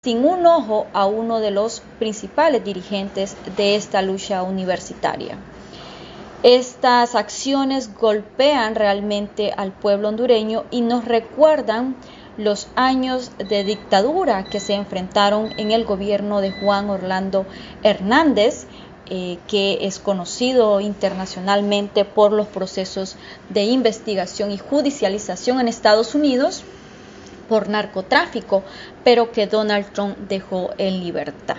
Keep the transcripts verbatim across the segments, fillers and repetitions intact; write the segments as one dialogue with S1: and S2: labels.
S1: sin un ojo a uno de los principales dirigentes de esta lucha universitaria. Estas acciones golpean realmente al pueblo hondureño y nos recuerdan los años de dictadura que se enfrentaron en el gobierno de Juan Orlando Hernández, eh, que es conocido internacionalmente por los procesos de investigación y judicialización en Estados Unidos por narcotráfico, pero que Donald Trump dejó en libertad.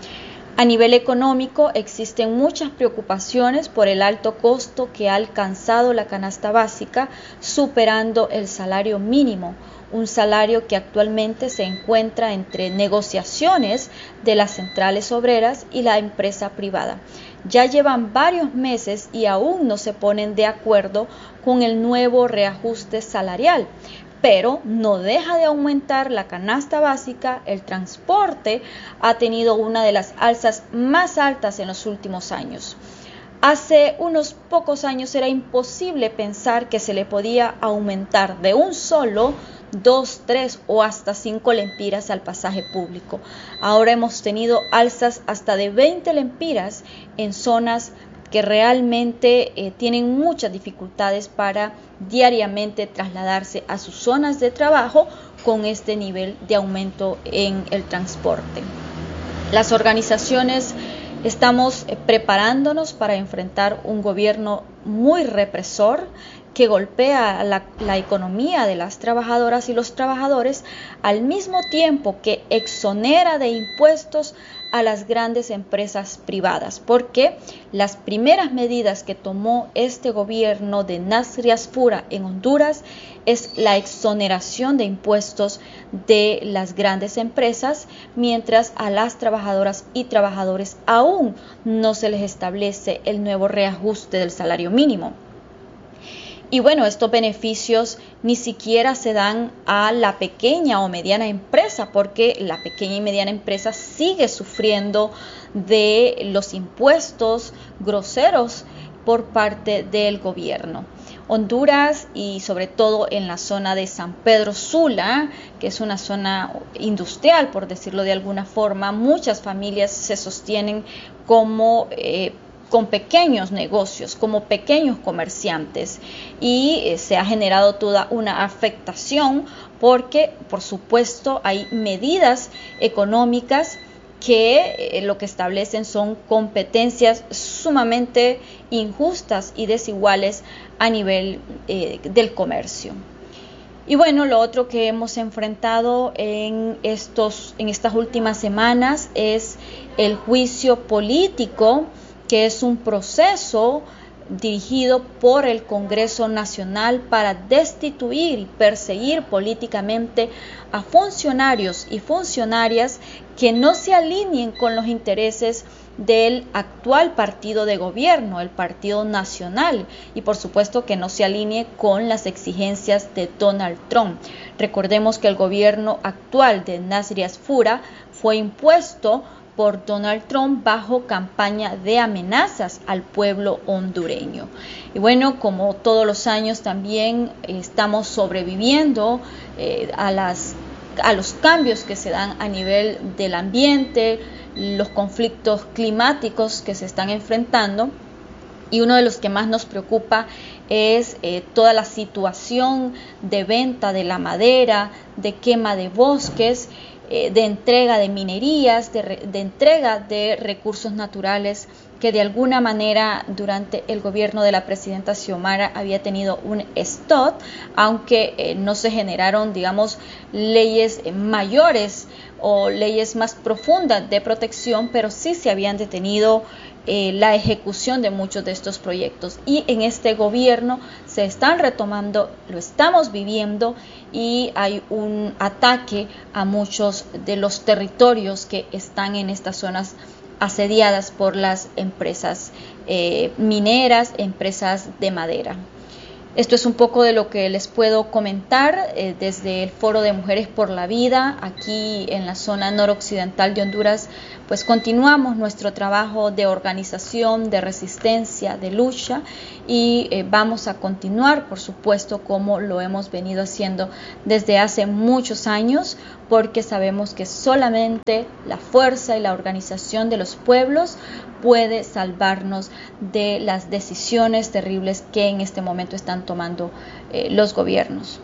S1: A nivel económico existen muchas preocupaciones por el alto costo que ha alcanzado la canasta básica, superando el salario mínimo, un salario que actualmente se encuentra entre negociaciones de las centrales obreras y la empresa privada. Ya llevan varios meses y aún no se ponen de acuerdo con el nuevo reajuste salarial, pero no deja de aumentar la canasta básica. El transporte ha tenido una de las alzas más altas en los últimos años. Hace unos pocos años era imposible pensar que se le podía aumentar de un solo dos, tres o hasta cinco lempiras al pasaje público. Ahora hemos tenido alzas hasta de veinte lempiras en zonas que realmente eh, tienen muchas dificultades para diariamente trasladarse a sus zonas de trabajo con este nivel de aumento en el transporte. Las organizaciones estamos eh, preparándonos para enfrentar un gobierno muy represor que golpea la, la economía de las trabajadoras y los trabajadores, al mismo tiempo que exonera de impuestos a las grandes empresas privadas, porque las primeras medidas que tomó este gobierno de Nasrias Fura en Honduras es la exoneración de impuestos de las grandes empresas, mientras a las trabajadoras y trabajadores aún no se les establece el nuevo reajuste del salario mínimo. Y bueno, estos beneficios ni siquiera se dan a la pequeña o mediana empresa, porque la pequeña y mediana empresa sigue sufriendo de los impuestos groseros por parte del gobierno. Honduras, y sobre todo en la zona de San Pedro Sula, que es una zona industrial, por decirlo de alguna forma, muchas familias se sostienen como eh, con pequeños negocios, como pequeños comerciantes, y eh, se ha generado toda una afectación porque, por supuesto, hay medidas económicas que eh, lo que establecen son competencias sumamente injustas y desiguales a nivel eh, del comercio. Y bueno, lo otro que hemos enfrentado en, estos, en estas últimas semanas es el juicio político, que es un proceso dirigido por el Congreso Nacional para destituir y perseguir políticamente a funcionarios y funcionarias que no se alineen con los intereses del actual partido de gobierno, el Partido Nacional, y por supuesto que no se alinee con las exigencias de Donald Trump. Recordemos que el gobierno actual de Nasrias Fura fue impuesto por Donald Trump bajo campaña de amenazas al pueblo hondureño. Y bueno, como todos los años también eh, estamos sobreviviendo eh, a, las, a los cambios que se dan a nivel del ambiente, los conflictos climáticos que se están enfrentando, y uno de los que más nos preocupa es eh, toda la situación de venta de la madera, de quema de bosques, de entrega de minerías, de, de entrega de recursos naturales, que de alguna manera durante el gobierno de la presidenta Xiomara había tenido un stop, aunque eh, no se generaron, digamos, leyes mayores o leyes más profundas de protección, pero sí se habían detenido eh, la ejecución de muchos de estos proyectos. Y en este gobierno se están retomando, lo estamos viviendo, y hay un ataque a muchos de los territorios que están en estas zonas asediadas por las empresas eh, mineras, empresas de madera. Esto es un poco de lo que les puedo comentar eh, desde el Foro de Mujeres por la Vida, aquí en la zona noroccidental de Honduras. Pues continuamos nuestro trabajo de organización, de resistencia, de lucha y eh, vamos a continuar, por supuesto, como lo hemos venido haciendo desde hace muchos años, porque sabemos que solamente la fuerza y la organización de los pueblos puede salvarnos de las decisiones terribles que en este momento están tomando eh, los gobiernos.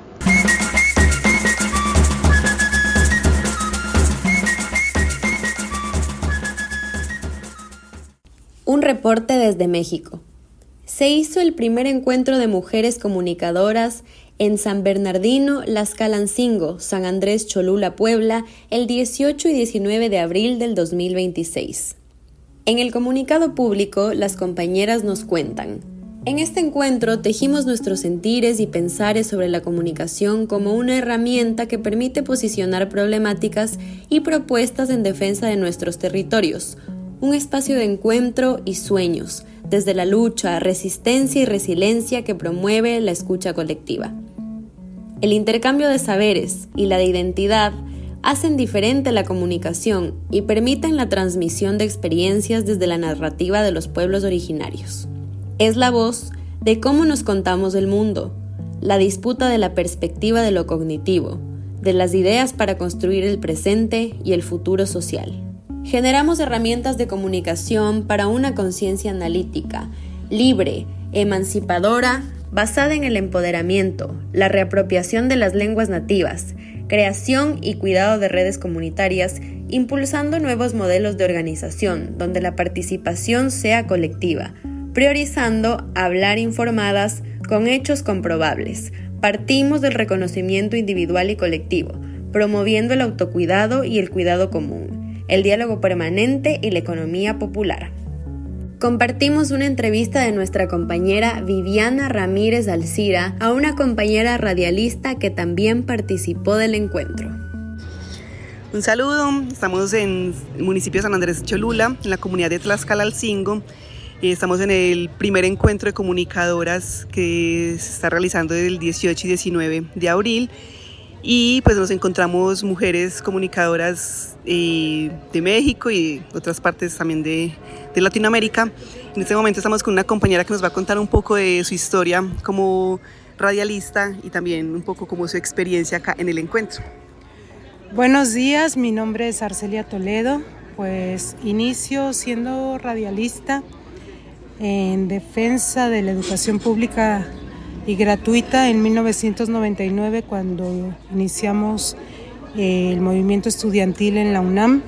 S2: Un reporte desde México. Se hizo el primer encuentro de mujeres comunicadoras en San Bernardino, Tlaxcalancingo, San Andrés Cholula, Puebla, el dieciocho y diecinueve de abril del dos mil veintiséis. En el comunicado público, las compañeras nos cuentan: en este encuentro tejimos nuestros sentires y pensares sobre la comunicación como una herramienta que permite posicionar problemáticas y propuestas en defensa de nuestros territorios, un espacio de encuentro y sueños, desde la lucha, resistencia y resiliencia que promueve la escucha colectiva. El intercambio de saberes y la de identidad hacen diferente la comunicación y permiten la transmisión de experiencias desde la narrativa de los pueblos originarios. Es la voz de cómo nos contamos el mundo, la disputa de la perspectiva de lo cognitivo, de las ideas para construir el presente y el futuro social. Generamos herramientas de comunicación para una conciencia analítica, libre, emancipadora, basada en el empoderamiento, la reapropiación de las lenguas nativas, creación y cuidado de redes comunitarias, impulsando nuevos modelos de organización donde la participación sea colectiva, priorizando hablar informadas con hechos comprobables. Partimos del reconocimiento individual y colectivo, promoviendo el autocuidado y el cuidado común, el diálogo permanente y la economía popular. Compartimos una entrevista de nuestra compañera Viviana Ramírez Alcira a una compañera radialista que también participó del encuentro.
S3: Un saludo, estamos en el municipio de San Andrés Cholula, en la comunidad de Tlaxcalancingo. Estamos en el primer encuentro de comunicadoras que se está realizando del dieciocho y diecinueve de abril. Y pues nos encontramos mujeres comunicadoras eh, de México y de otras partes también de, de Latinoamérica. En este momento estamos con una compañera que nos va a contar un poco de su historia como radialista y también un poco como su experiencia acá en el encuentro.
S4: Buenos días, mi nombre es Arcelia Toledo. Pues inicio siendo radialista en defensa de la educación pública y gratuita en mil novecientos noventa y nueve, cuando iniciamos eh, el movimiento estudiantil en la UNAM.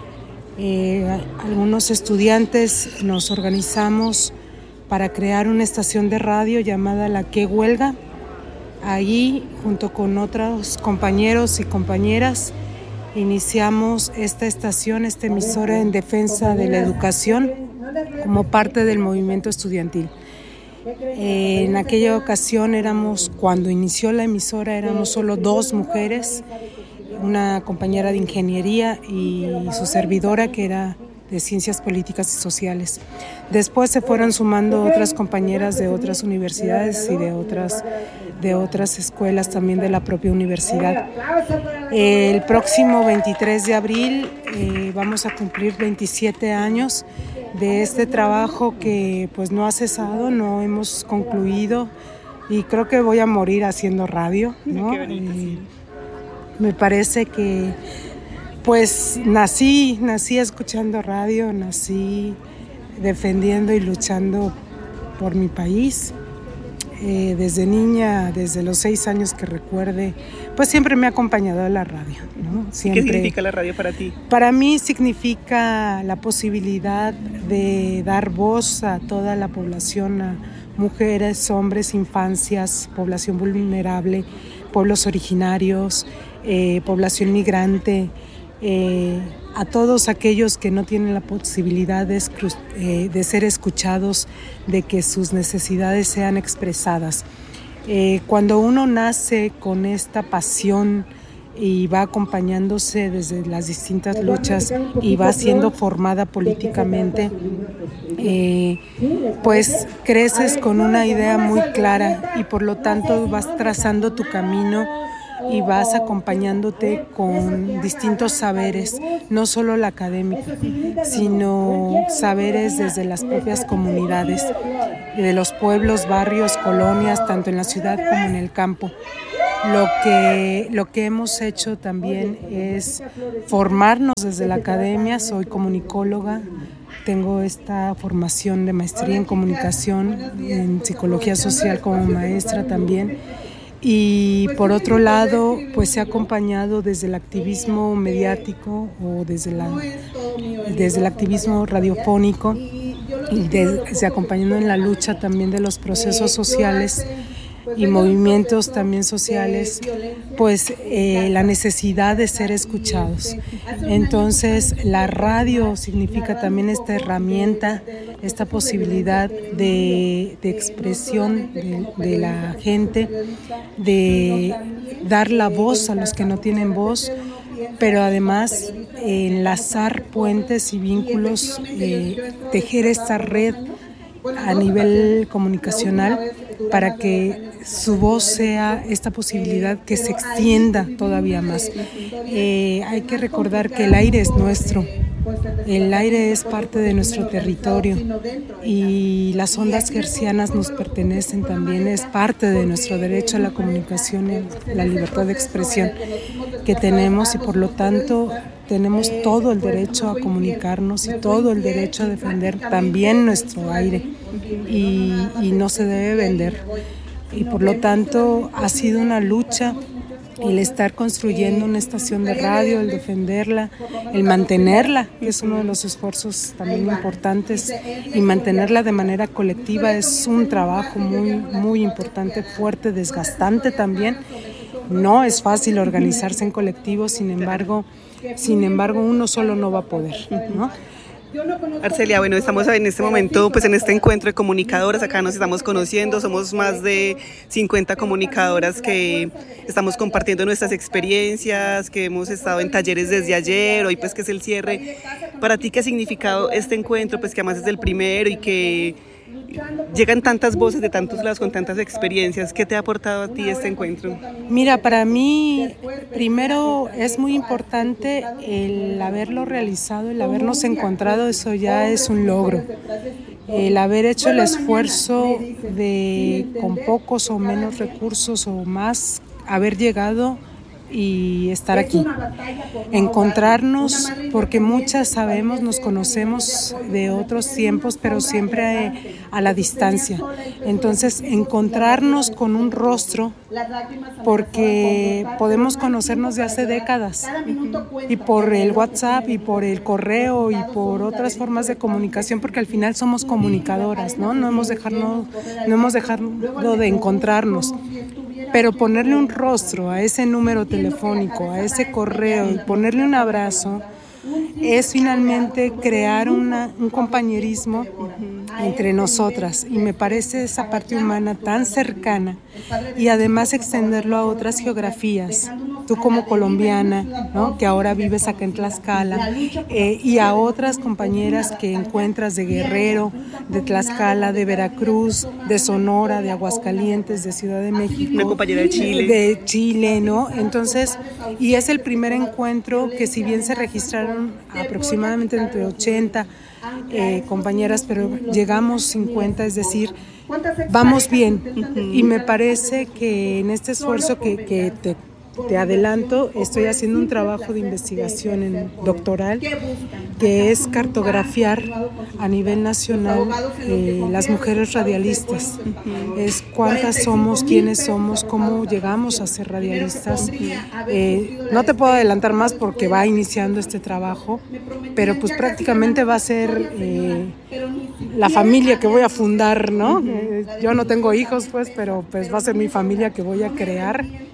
S4: Eh, algunos estudiantes nos organizamos para crear una estación de radio llamada La Que Huelga. Allí, junto con otros compañeros y compañeras, iniciamos esta estación, esta emisora en defensa de la educación como parte del movimiento estudiantil. Eh, en aquella ocasión éramos, cuando inició la emisora, éramos solo dos mujeres, una compañera de ingeniería y su servidora, que era de ciencias políticas y sociales. Después se fueron sumando otras compañeras de otras universidades y de otras, de otras escuelas también de la propia universidad. Eh, el próximo veintitrés de abril eh, vamos a cumplir veintisiete años de este trabajo que pues no ha cesado, no hemos concluido, y creo que voy a morir haciendo radio, ¿no? Eh, me parece que pues nací, nací escuchando radio, nací defendiendo y luchando por mi país. Eh, desde niña, desde los seis años que recuerde, pues siempre me ha acompañado la radio, ¿no? Siempre.
S3: ¿Qué significa la radio para ti?
S4: Para mí significa la posibilidad de dar voz a toda la población, a mujeres, hombres, infancias, población vulnerable, pueblos originarios, eh, población migrante, eh, a todos aquellos que no tienen la posibilidad de, eh, de ser escuchados, de que sus necesidades sean expresadas. Eh, cuando uno nace con esta pasión y va acompañándose desde las distintas luchas y va siendo formada políticamente, eh, pues creces con una idea muy clara y por lo tanto vas trazando tu camino y vas acompañándote con distintos saberes, no solo el académico, sino saberes desde las propias comunidades, de los pueblos, barrios, colonias, tanto en la ciudad como en el campo. Lo que, lo que hemos hecho también es formarnos desde la academia. Soy comunicóloga, tengo esta formación de maestría en comunicación, en psicología social como maestra también. Y por otro lado, pues se ha acompañado desde el activismo mediático o desde, la, desde el activismo radiofónico y desde acompañando en la lucha también de los procesos sociales y movimientos también sociales, pues eh, la necesidad de ser escuchados. Entonces la radio significa también esta herramienta, esta posibilidad de, de expresión de, de la gente, de dar la voz a los que no tienen voz, pero además eh, enlazar puentes y vínculos, eh, tejer esta red a nivel comunicacional para que su voz sea esta posibilidad que se extienda todavía más. Eh, hay que recordar que el aire es nuestro, el aire es parte de nuestro territorio y las ondas hertzianas nos pertenecen también, es parte de nuestro derecho a la comunicación y la libertad de expresión que tenemos y por lo tanto tenemos todo el derecho a comunicarnos y todo el derecho a defender también nuestro aire y, y no se debe vender. Y por lo tanto ha sido una lucha el estar construyendo una estación de radio, el defenderla, el mantenerla, que es uno de los esfuerzos también importantes, y mantenerla de manera colectiva es un trabajo muy, muy importante, fuerte, desgastante también. No es fácil organizarse en colectivos, sin embargo, sin embargo uno solo no va a poder, ¿no?
S3: Arcelia, bueno, estamos en este momento pues en este encuentro de comunicadoras, acá nos estamos conociendo, somos más de cincuenta comunicadoras que estamos compartiendo nuestras experiencias, que hemos estado en talleres desde ayer, hoy pues que es el cierre. Para ti, ¿qué ha significado este encuentro? Pues que además es el primero y que llegan tantas voces de tantos lados con tantas experiencias. ¿Qué te ha aportado a ti este encuentro?
S4: Mira, para mí, primero es muy importante el haberlo realizado, el habernos encontrado, eso ya es un logro. El haber hecho el esfuerzo de, con pocos o menos recursos o más, haber llegado y estar aquí, encontrarnos, porque muchas sabemos, nos conocemos de otros tiempos, pero siempre a, a la distancia. Entonces, encontrarnos con un rostro, porque podemos conocernos de hace décadas, y por el WhatsApp, y por el correo, y por otras formas de comunicación, porque al final somos comunicadoras, ¿no? No hemos dejado, no hemos dejado de encontrarnos. Pero ponerle un rostro a ese número telefónico, a ese correo y ponerle un abrazo es finalmente crear una, un compañerismo entre nosotras, y me parece esa parte humana tan cercana, y además extenderlo a otras geografías, tú como colombiana, ¿no?, que ahora vives acá en Tlaxcala, eh, y a otras compañeras que encuentras de Guerrero, de Tlaxcala, de Veracruz, de Sonora, de Aguascalientes, de Ciudad de México,
S3: una compañera de Chile,
S4: de Chile, ¿no? Entonces, y es el primer encuentro que, si bien se registraron aproximadamente entre ochenta eh, compañeras, pero llegamos cincuenta, es decir, vamos bien. Y me parece que en este esfuerzo que, que te, te adelanto, estoy haciendo un trabajo de investigación en doctoral, que es cartografiar a nivel nacional eh, las mujeres radialistas. Es cuántas somos, quiénes somos, cómo llegamos a ser radialistas. Eh, no te puedo adelantar más porque va iniciando este trabajo, pero pues prácticamente va a ser eh, la familia que voy a fundar, ¿no? Eh, yo no tengo hijos, pues, pero pues va a ser mi familia que voy a crear,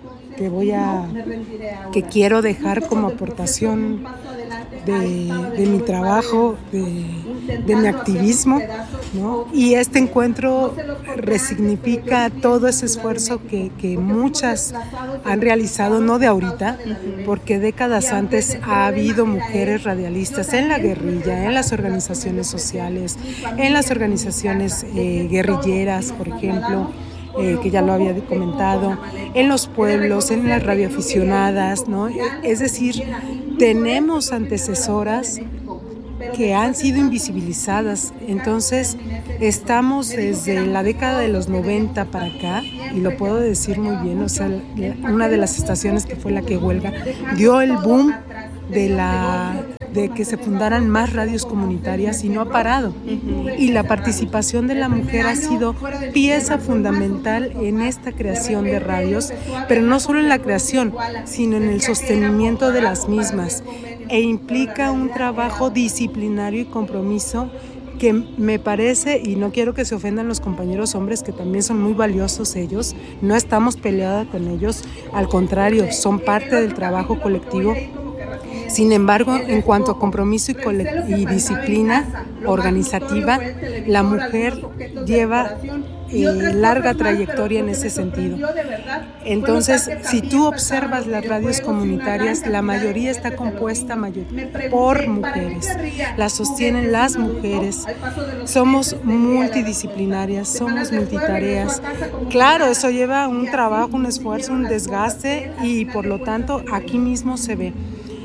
S4: que voy a, que quiero dejar como aportación de, de mi trabajo, de, de mi activismo, ¿no? Y este encuentro resignifica todo ese esfuerzo que, que muchas han realizado, no de ahorita, porque décadas antes ha habido mujeres radialistas en la guerrilla, en las organizaciones sociales, en las organizaciones eh, guerrilleras, por ejemplo, Eh, que ya lo había comentado, en los pueblos, en las radioaficionadas, ¿no? Es decir, tenemos antecesoras que han sido invisibilizadas. Entonces, estamos desde la década de los noventa para acá, y lo puedo decir muy bien, o sea, una de las estaciones que fue la que huelga, dio el boom de la de que se fundaran más radios comunitarias y no ha parado. Y la participación de la mujer ha sido pieza fundamental en esta creación de radios, pero no solo en la creación, sino en el sostenimiento de las mismas. E implica un trabajo disciplinario y compromiso que me parece, y no quiero que se ofendan los compañeros hombres, que también son muy valiosos ellos, no estamos peleadas con ellos, al contrario, son parte del trabajo colectivo. Sin embargo, en cuanto a compromiso y, cole- y disciplina organizativa, la mujer lleva eh, larga trayectoria en ese sentido. Entonces, si tú observas las radios comunitarias, la mayoría está compuesta mayor- por mujeres, las sostienen las mujeres, somos multidisciplinarias, somos multitareas. Claro, eso lleva un trabajo, un esfuerzo, un desgaste, y por lo tanto aquí mismo se ve.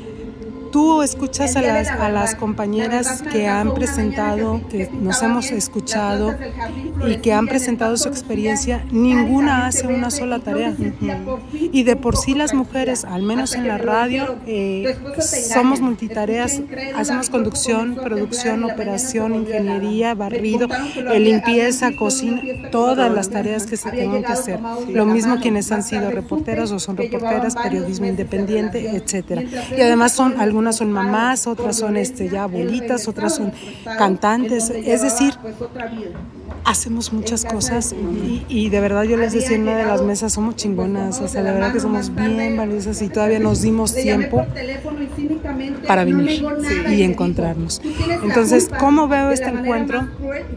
S4: Tú escuchas a las, a las compañeras que han presentado, que nos hemos escuchado y que han presentado su experiencia, ninguna hace una sola tarea. Uh-huh. Y de por sí las mujeres, al menos en la radio, eh, somos multitareas, hacemos conducción, producción, operación, ingeniería, barrido, limpieza, cocina, todas las tareas que se tengan que hacer. Lo mismo quienes han sido reporteras o son reporteras, periodismo independiente, etcétera. Y además son algunas Algunas son mamás, otras son este, ya abuelitas, otras son cantantes. Es decir, hacemos muchas cosas y, y de verdad yo les decía en una de las mesas, somos chingonas, o sea, de verdad que somos bien valiosas y todavía nos dimos tiempo para venir y encontrarnos. Entonces, ¿cómo veo este encuentro?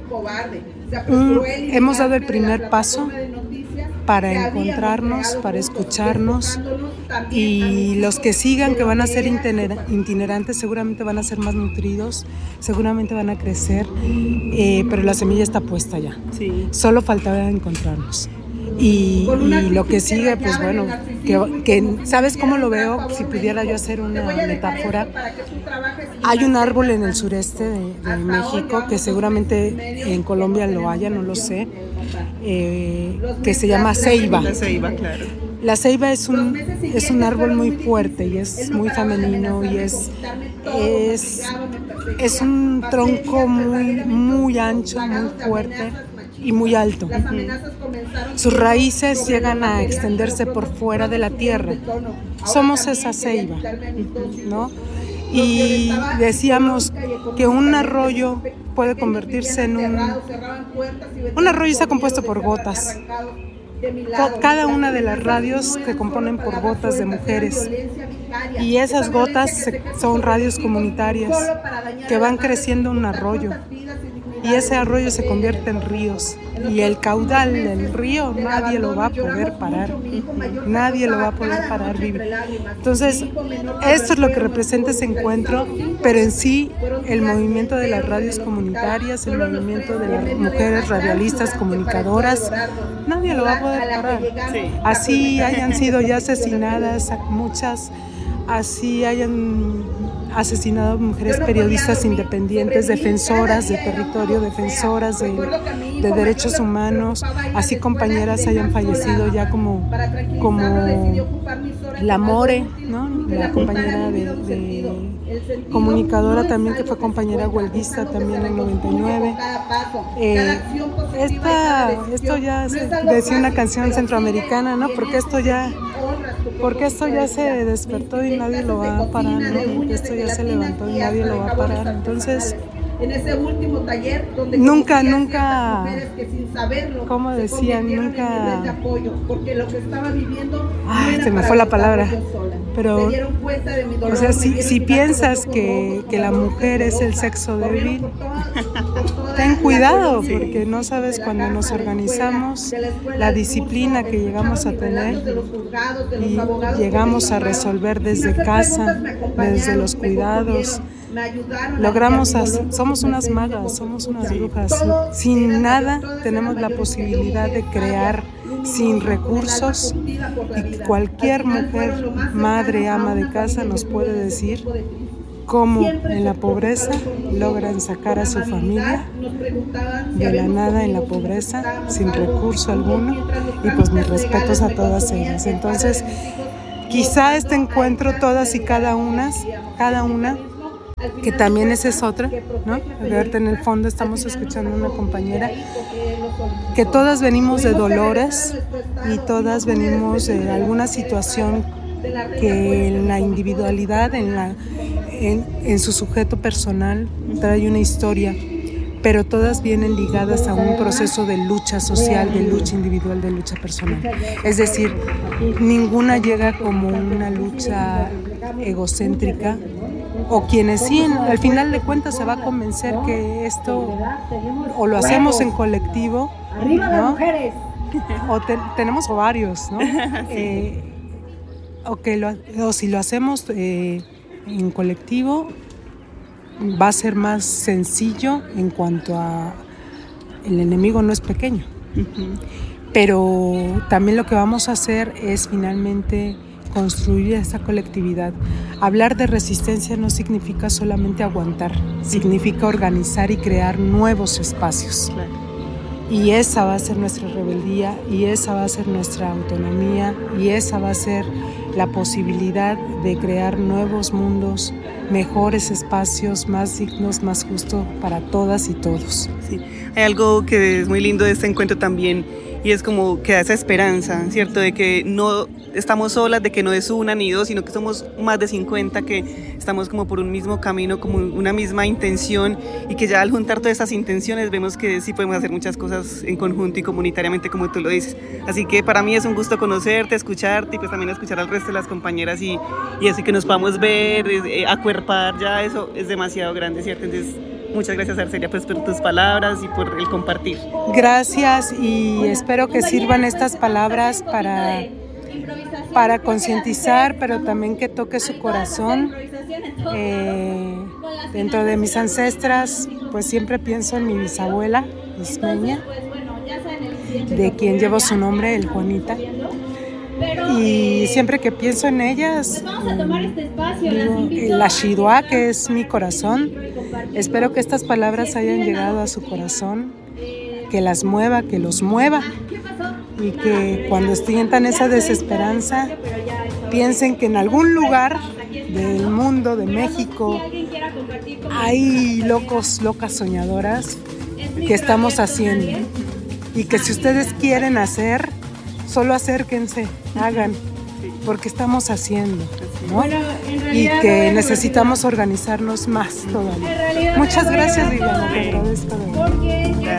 S4: Mm, hemos dado el primer paso para encontrarnos, para escucharnos, y los que sigan, que van a ser itinerantes, seguramente van a ser más nutridos, seguramente van a crecer, eh, pero la semilla está puesta ya. Sí. Solo faltaba encontrarnos. Y, y lo que sigue, pues bueno, que, que ¿sabes cómo lo veo? Si pudiera yo hacer una metáfora, hay un árbol en el sureste de, de México, que seguramente en Colombia lo haya, no lo sé, eh, que se llama ceiba.
S3: La ceiba, claro.
S4: La ceiba es un, es un árbol muy fuerte y es muy femenino y es, es, es un tronco muy, muy ancho, muy fuerte y muy alto. Sus raíces llegan a extenderse por fuera de la tierra. Somos esa ceiba, ¿no? Y decíamos que un arroyo puede convertirse en un... Un arroyo está compuesto por gotas. Cada una de las radios se componen por gotas de mujeres, y esas gotas son radios comunitarias que van creciendo un arroyo, y ese arroyo se convierte en ríos, y el caudal del río nadie lo va a poder parar, nadie lo va a poder parar vivir. Entonces, esto es lo que representa ese encuentro, pero en sí el movimiento de las radios comunitarias, el movimiento de las mujeres radialistas comunicadoras, nadie lo va a poder parar. Así hayan sido ya asesinadas muchas, así hayan asesinado mujeres periodistas independientes, defensoras de territorio, defensoras de, de derechos humanos, así compañeras hayan fallecido ya como, como la More, ¿no? La compañera de, de comunicadora también, que fue compañera huelguista también en noventa y nueve. Eh, esta, esto ya se decía una canción centroamericana, ¿no? Porque esto ya, porque esto ya se despertó y nadie lo va a parar, ¿no? Porque esto ya se levantó y nadie lo va a parar. Entonces,
S5: en ese último taller donde
S4: nunca, nunca,
S5: mujeres que sin saberlo,
S4: como decían, nunca,
S5: en de apoyo, porque lo que estaba viviendo
S4: ay,
S5: no
S4: se me fue la palabra, pero, se dieron cuenta de mi dolor, o sea, si, si piensas que, que la mujer es el sexo débil, ten cuidado, porque no sabes cuando nos organizamos, la disciplina que llegamos a tener y llegamos a resolver desde casa, desde los cuidados. Logramos, hacer, somos unas magas, somos unas brujas. Sin nada tenemos la posibilidad de crear sin recursos, y cualquier mujer, madre, ama de casa nos puede decir cómo en la pobreza logran sacar a su familia de la nada en la pobreza, sin recurso alguno, y pues mis respetos a todas ellas. Entonces, quizá este encuentro, todas y cada una, cada una, que también esa es otra, ¿no? Ahorita en el fondo estamos escuchando a una compañera, que todas venimos de dolores y todas venimos de alguna situación que en la individualidad, en, la, en, en su sujeto personal, trae una historia, pero todas vienen ligadas a un proceso de lucha social, de lucha individual, de lucha personal. Es decir, ninguna llega como una lucha egocéntrica, o quienes sí, al final de cuentas se va a convencer que esto o lo hacemos en colectivo, ¿no? O te, tenemos ovarios, ¿no? Eh, o, que lo, o si lo hacemos eh, en colectivo, va a ser más sencillo en cuanto a el enemigo no es pequeño. Uh-huh. Pero también lo que vamos a hacer es finalmente construir esa colectividad. Hablar de resistencia no significa solamente aguantar, significa organizar y crear nuevos espacios. Claro. Y esa va a ser nuestra rebeldía, y esa va a ser nuestra autonomía, y esa va a ser la posibilidad de crear nuevos mundos, mejores espacios, más dignos, más justos para todas y todos.
S3: Sí. Hay algo que es muy lindo de este encuentro también, y es como que da esa esperanza, ¿cierto? De que no estamos solas, de que no es una ni dos, sino que somos más de cincuenta, que estamos como por un mismo camino, como una misma intención, y que ya al juntar todas esas intenciones vemos que sí podemos hacer muchas cosas en conjunto y comunitariamente, como tú lo dices. Así que para mí es un gusto conocerte, escucharte, y pues también escuchar al resto de las compañeras, y, y así que nos podamos ver, eh, acuerpar, ya eso es demasiado grande, ¿cierto? Entonces, muchas gracias, Arcelia, pues, por tus palabras y por el compartir.
S4: Gracias, y espero que sirvan estas palabras para, para concientizar, pero también que toque su corazón. Eh, dentro de mis ancestras, pues siempre pienso en mi bisabuela, Ismeña, de quien llevo su nombre, el Juanita. Y siempre que pienso en ellas, digo, la Shidua, que es mi corazón, espero que estas palabras hayan llegado a su corazón, que las mueva, que los mueva, y que cuando sientan esa desesperanza, piensen que en algún lugar del mundo, de México, hay locos, locas soñadoras que estamos haciendo, y que si ustedes quieren hacer, solo acérquense, hagan, porque estamos haciendo, ¿no? Y que necesitamos organizarnos más todavía. Muchas gracias, Viviana, te agradezco.